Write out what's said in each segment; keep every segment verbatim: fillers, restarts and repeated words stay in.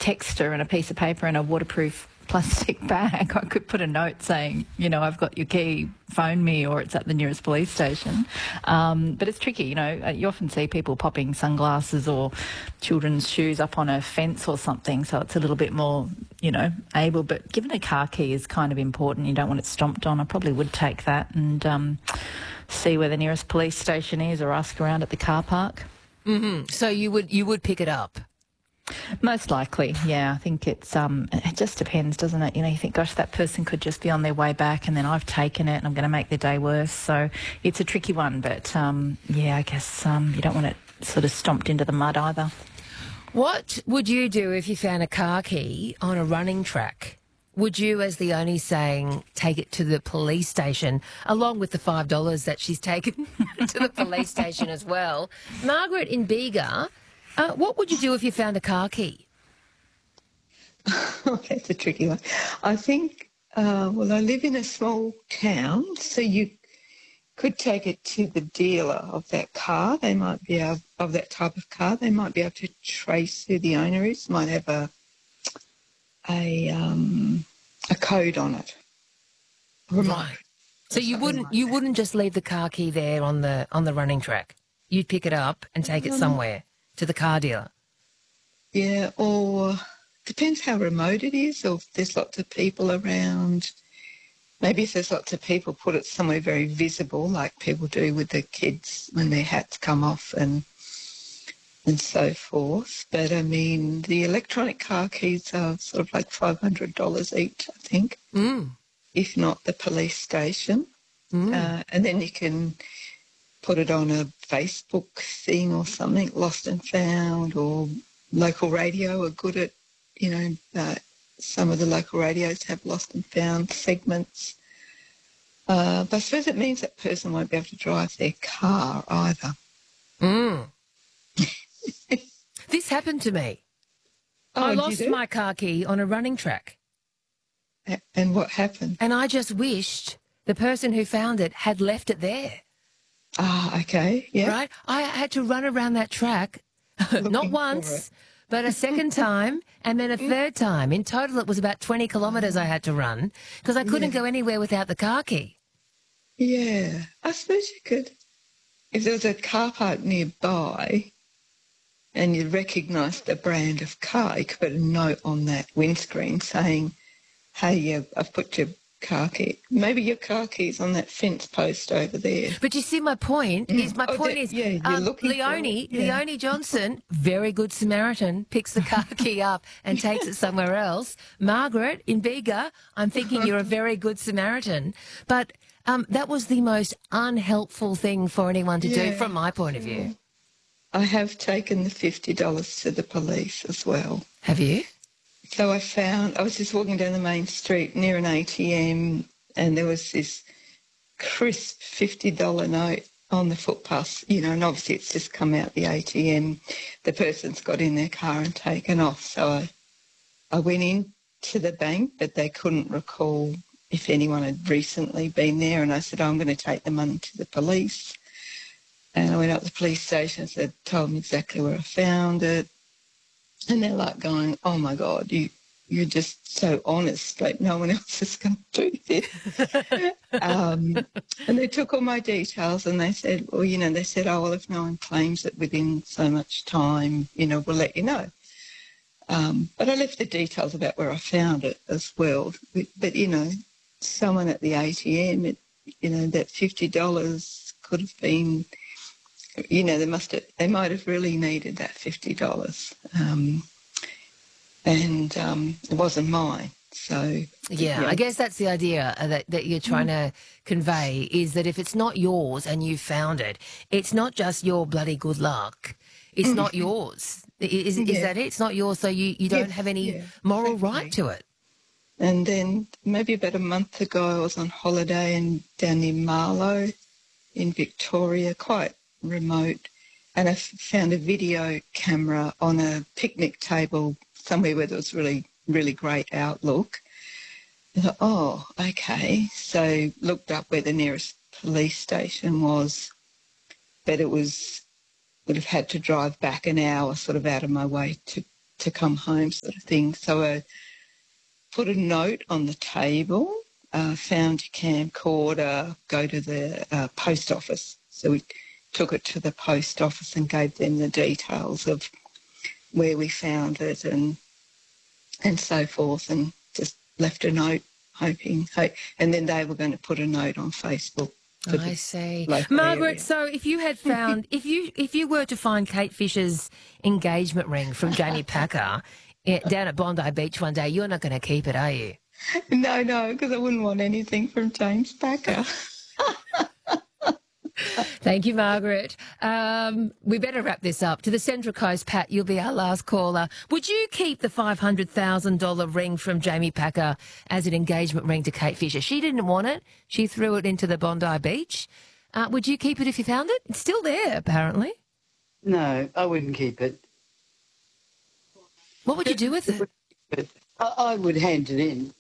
text her and a piece of paper and a waterproof plastic bag, I could put a note saying, you know, I've got your key, phone me, or it's at the nearest police station. Um, but it's tricky, you know. You often see people popping sunglasses or children's shoes up on a fence or something, so it's a little bit more, you know, able. But given a car key is kind of important, you don't want it stomped on, I probably would take that and um, see where the nearest police station is or ask around at the car park. Mm-hmm. So you would you would pick it up? Most likely, yeah. I think it's um, it just depends, doesn't it? You know, you think, gosh, that person could just be on their way back, and then I've taken it, and I'm going to make their day worse. So it's a tricky one, but um, yeah, I guess um, you don't want it sort of stomped into the mud either. What would you do if you found a car key on a running track? Would you, as the owner saying, take it to the police station, along with the five dollars that she's taken to the police station as well? Margaret in Bega, uh, what would you do if you found a car key? Oh, that's a tricky one. I think, uh, well, I live in a small town, so you could take it to the dealer of that car. They might be able, of that type of car. They might be able to trace who the owner is. Might have a a um, a code on it. Right. So you wouldn't you wouldn't just leave the car key there on the on the running track. You'd pick it up and take it somewhere to the car dealer. Yeah, or depends how remote it is, or if there's lots of people around. Maybe if there's lots of people, put it somewhere very visible, like people do with the kids when their hats come off and and so forth. But, I mean, the electronic car keys are sort of like five hundred dollars each, I think, mm. if not the police station. Mm. Uh, and then you can put it on a Facebook thing or something, Lost and Found, or local radio are good at, you know, uh, some of the local radios have Lost and Found segments. Uh, but I suppose it means that person won't be able to drive their car either. Mm. This happened to me. Oh, I lost did it? my car key on a running track. And what happened? And I just wished the person who found it had left it there. Ah, okay, yeah. Right? I had to run around that track, not once, but a second time and then a third time. In total, it was about twenty kilometres I had to run because I couldn't Yeah. go anywhere without the car key. Yeah, I suppose you could. If there was a car park nearby and you recognised the brand of car, you could put a note on that windscreen saying, hey, yeah, I've put your car key. Maybe your car key's on that fence post over there. But you see, my point is, my Oh, point that- is, yeah, you're um, looking for Leonie, it, yeah. Leonie Johnson, very good Samaritan, picks the car key up and takes it somewhere else. Margaret in Bega, I'm thinking you're a very good Samaritan. But um, that was the most unhelpful thing for anyone to do Yeah. from my point of view. I have taken the fifty dollars to the police as well. Have you? So I found, I was just walking down the main street near an A T M and there was this crisp fifty dollar note on the footpath, you know, and obviously it's just come out the A T M. The person's got in their car and taken off. So I, I went in to the bank, but they couldn't recall if anyone had recently been there. And I said, oh, I'm going to take the money to the police. And I went up to the police station, said, told them exactly where I found it. And they're like going, oh, my God, you, you're just so honest, like no one else is going to do this. um, and they took all my details and they said, well, you know, they said, oh, well, if no one claims it within so much time, you know, we'll let you know. Um, but I left the details about where I found it as well. But, but you know, someone at the A T M, it, you know, that fifty dollars could have been... You know, they must have, they might have really needed that fifty dollars. Um, and um, it wasn't mine. So, Yeah, yeah. I guess that's the idea that, that you're trying to convey is that if it's not yours and you found it, it's not just your bloody good luck. It's not yours. Is, is Yeah. that it? It's not yours, so you, you don't Yes, have any yeah, moral exactly. right to it. And then maybe about a month ago I was on holiday in, down near Marlow in Victoria, quite remote, and I f- found a video camera on a picnic table somewhere where there was really, really great outlook. I thought, oh, okay. So looked up where the nearest police station was, but it was, would have had to drive back an hour sort of out of my way to to come home sort of thing. So I put a note on the table, uh, found a camcorder, go to the uh, post office. So we took it to the post office and gave them the details of where we found it and and so forth, and just left a note hoping, hope, and then they were going to put a note on Facebook. I see. Local Margaret, area. so if you had found, if you if you were to find Kate Fisher's engagement ring from Jamie Packer eh, down at Bondi Beach one day, you're not going to keep it, are you? No, no, because I wouldn't want anything from James Packer. Thank you, Margaret. Um, we better wrap this up. To the Central Coast, Pat, you'll be our last caller. Would you keep the five hundred thousand dollars ring from Jamie Packer as an engagement ring to Kate Fisher? She didn't want it. She threw it into the Bondi Beach. Uh, would you keep it if you found it? It's still there, apparently. No, I wouldn't keep it. What would you do with it? But I, I would hand it in.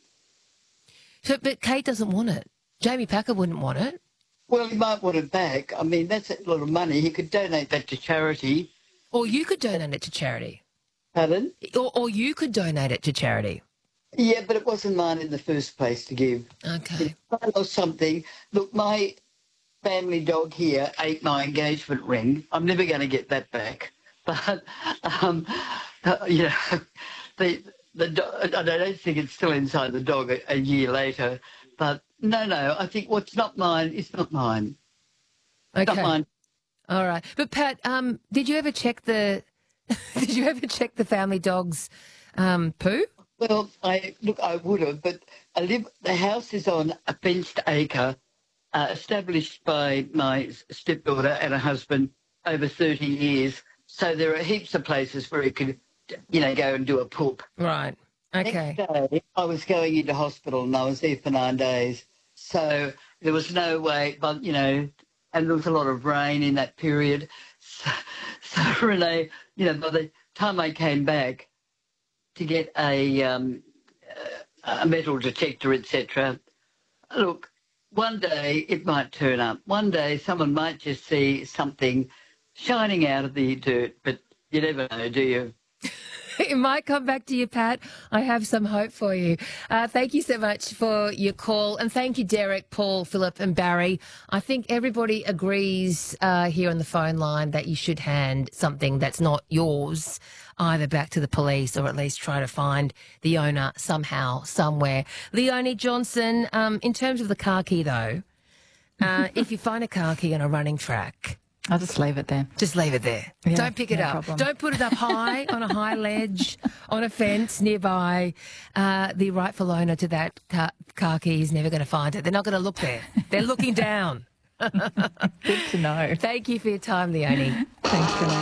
So, but Kate doesn't want it. Jamie Packer wouldn't want it. Well, he might want it back. I mean, that's a lot of money. He could donate that to charity. Or you could donate it to charity. Pardon? Or, or you could donate it to charity. Yeah, but it wasn't mine in the first place to give. Okay. Or something. Look, my family dog here ate my engagement ring. I'm never going to get that back. But, um, uh, you know, the, the do- I don't think it's still inside the dog a, a year later. But no, no, I think what's not mine is not mine. Okay. Not mine. All right. But Pat, um, did you ever check the did you ever check the family dog's um, poo? Well, I look, I would have, but I live. The house is on a fenced acre, uh, established by my stepdaughter and her husband over thirty years. So there are heaps of places where you could, you know, go and do a poop. Right. Okay. Next day, I was going into hospital and I was there for nine days. So there was no way, but, you know, and there was a lot of rain in that period. So, so Renee, you know, by the time I came back to get a, um, a metal detector, et cetera, look, one day it might turn up. One day someone might just see something shining out of the dirt, but you never know, do you? It might come back to you, Pat. I have some hope for you. Uh, thank you so much for your call. And thank you, Derek, Paul, Philip and Barry. I think everybody agrees uh, here on the phone line that you should hand something that's not yours either back to the police or at least try to find the owner somehow, somewhere. Leonie Johnson, um, in terms of the car key, though, uh, if you find a car key on a running track, I'll just leave it there. just leave it there. Yeah, Don't pick it no up. problem. Don't put it up high on a high ledge, on a fence nearby. Uh, the rightful owner to that car, car key is never going to find it. They're not going to look there. They're looking down. Good to know. Thank you for your time, Leonie. Thanks for that.